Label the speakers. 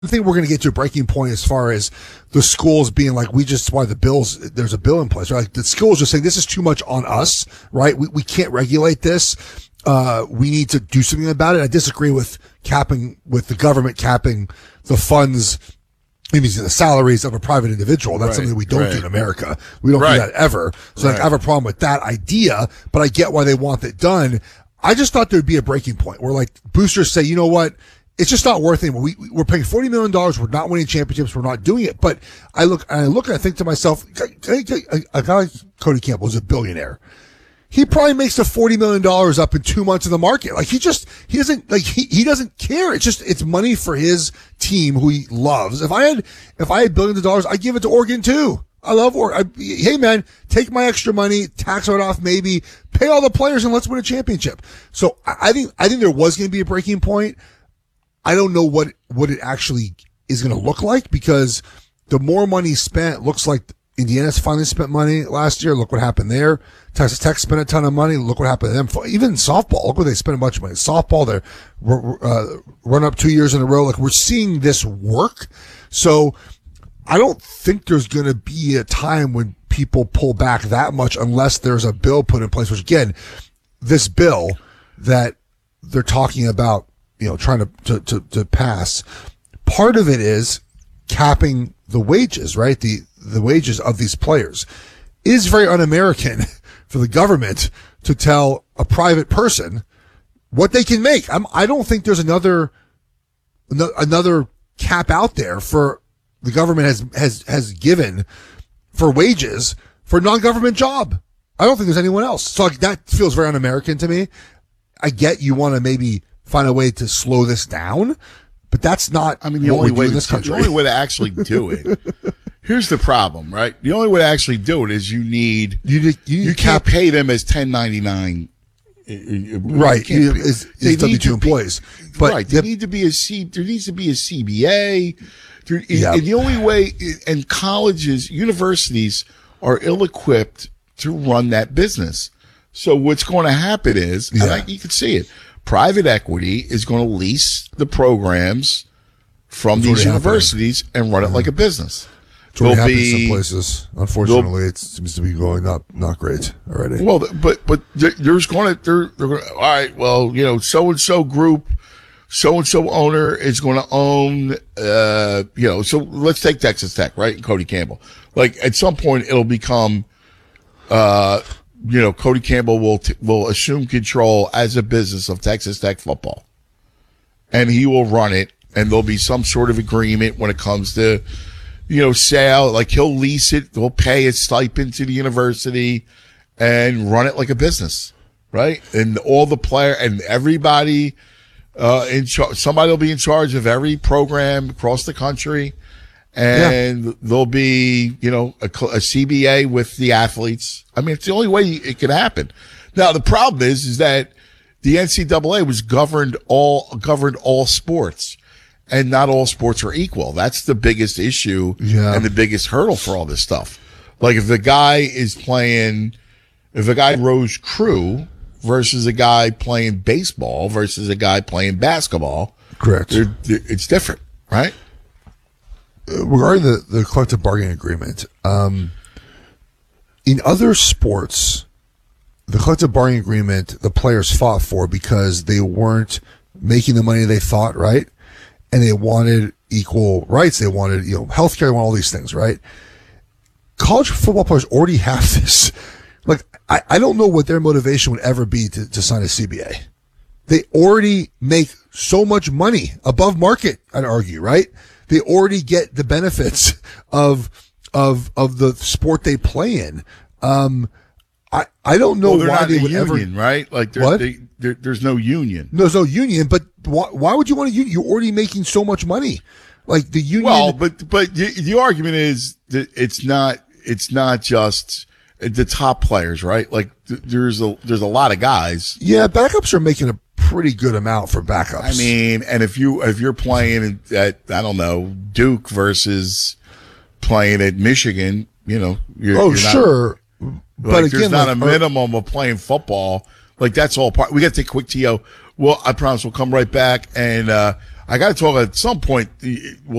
Speaker 1: I think we're going to get to a breaking point as far as the schools being like, why the bills, there's a bill in place, right? Like the schools are saying this is too much on us, right? We can't regulate this. We need to do something about it. I disagree with the government capping the funds, maybe the salaries of a private individual. That's something we don't do in America. We don't do that ever. So like, I have a problem with that idea, but I get why they want it done. I just thought there'd be a breaking point where like boosters say, you know what? It's just not worth it. We're paying $40 million. We're not winning championships. We're not doing it. But I look and I think to myself, a guy like Cody Campbell is a billionaire. He probably makes the $40 million up in 2 months of the market. Like he doesn't care. It's money for his team who he loves. If I had billions of dollars, I'd give it to Oregon too. I love Oregon. Hey man, take my extra money, tax it off, maybe pay all the players and let's win a championship. So I think there was going to be a breaking point. I don't know what it actually is going to look like because the more money spent, looks like Indiana's finally spent money last year. Look what happened there. Texas Tech spent a ton of money. Look what happened to them. Even softball, look what they spent a bunch of money. Softball, they're run up 2 years in a row. Like we're seeing this work. So I don't think there's going to be a time when people pull back that much unless there's a bill put in place, which again, this bill that they're talking about, trying to pass. Part of it is capping the wages, right? The wages of these players. It is very un-American for the government to tell a private person what they can make. I don't think there's another cap out there for the government has given for wages for a non-government job. I don't think there's anyone else. So like, that feels very un-American to me. I get you want to maybe find a way to slow this down, but that's not. I mean, the only way
Speaker 2: to actually do it. Here's the problem, right? The only way to actually do it is you can't pay them as 1099.
Speaker 1: Right, they W-2 employees, but
Speaker 2: right. There needs to be a CBA. And the only way, and colleges, universities are ill-equipped to run that business. So what's going to happen is, you can see it. Private equity is going to lease the programs from these universities and run it like a business.
Speaker 1: It's already happened in some places. Unfortunately, it seems to be going up not great already.
Speaker 2: Well, but there's going to, all right, well, so-and-so group, so-and-so owner is going to own, so let's take Texas Tech, right? Cody Campbell. Like at some point it'll become, Cody Campbell will assume control as a business of Texas Tech football, and he will run it. And there'll be some sort of agreement when it comes to, sale. Like he'll lease it, they'll pay a stipend to the university, and run it like a business, right? And all the player and everybody in charge. Somebody will be in charge of every program across the country. And there'll be, a CBA with the athletes. I mean, it's the only way it can happen. Now, the problem is that the NCAA was governed all sports, and not all sports are equal. That's the biggest issue and the biggest hurdle for all this stuff. Like if a guy rows crew versus a guy playing baseball versus a guy playing basketball.
Speaker 1: Correct.
Speaker 2: It's different, right?
Speaker 1: Regarding the collective bargaining agreement, in other sports, the collective bargaining agreement the players fought for because they weren't making the money they thought, right? And they wanted equal rights. They wanted, healthcare, they wanted all these things, right? College football players already have this. Like, I don't know what their motivation would ever be to sign a CBA. They already make so much money above market, I'd argue, right? They already get the benefits of the sport they play in. I don't know why they would
Speaker 2: union,
Speaker 1: ever,
Speaker 2: right? Like there's no union.
Speaker 1: No, there's no union, but why would you want a union? You're already making so much money. Like the union.
Speaker 2: Well, but the argument is that it's not just the top players, right? Like there's a lot of guys.
Speaker 1: Yeah, backups are making a pretty good amount for backups.
Speaker 2: I mean, and if you're playing at, I don't know, Duke versus playing at Michigan, you're
Speaker 1: sure. But
Speaker 2: like,
Speaker 1: again,
Speaker 2: there's not a minimum of playing football. Like that's all part. We got to take a quick TO. Well, I promise we'll come right back. And I I got to talk at some point. We'll